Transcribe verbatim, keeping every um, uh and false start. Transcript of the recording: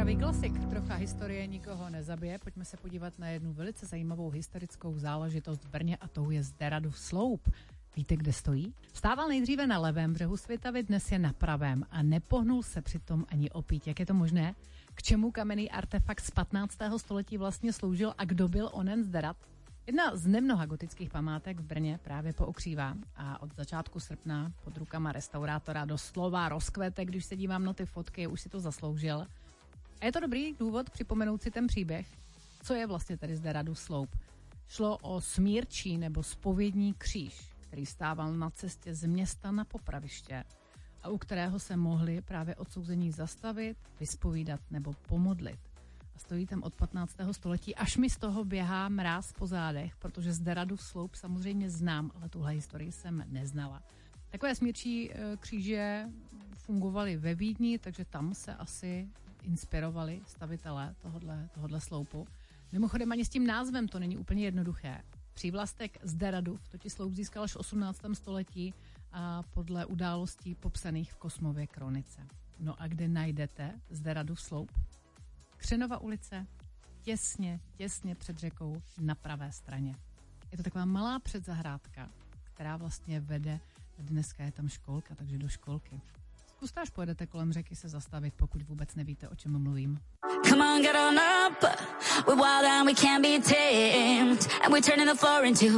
Pravý klasik, trocha historie nikoho nezabije. Pojďme se podívat na jednu velice zajímavou historickou záležitost v Brně a tou je Zderadův sloup. Víte, kde stojí? Stával nejdříve na levém břehu Svitavy, dnes je na pravém a nepohnul se přitom ani opít. Jak je to možné? K čemu kamenný artefakt z patnáctého století vlastně sloužil a kdo byl onen Zderad? Jedna z nemnoha gotických památek v Brně právě pookřívá a od začátku srpna pod rukama restaurátora doslova rozkvete, když se dívám na ty fotky, už si to zasloužil. A je to dobrý důvod připomenout si ten příběh. Co je vlastně tedy Zderadův sloup? Šlo o smírčí nebo zpovědní kříž, který stával na cestě z města na popraviště a u kterého se mohli právě odsouzení zastavit, vyspovídat nebo pomodlit. A stojí tam od patnáctého století, až mi z toho běhá mráz po zádech, protože Zderadův sloup samozřejmě znám, ale tuhle historii jsem neznala. Takové smírčí kříže fungovaly ve Vídni, takže tam se asi inspirovali stavitelé tohodle, tohodle sloupu. Mimochodem ani s tím názvem to není úplně jednoduché. Přívlastek Zderadův totiž sloup získal až v osmnáctém století a podle událostí popsaných v Kosmově kronice. No a kde najdete Zderadův sloup? Křenova ulice, těsně, těsně před řekou na pravé straně. Je to taková malá předzahrádka, která vlastně vede, dneska je tam školka, takže do školky. Zkuste, až pojedete kolem řeky, se zastavit, pokud vůbec nevíte, o čem mluvím. Come on, get on up. We're wild and we can't be tamed. And we're turning the floor into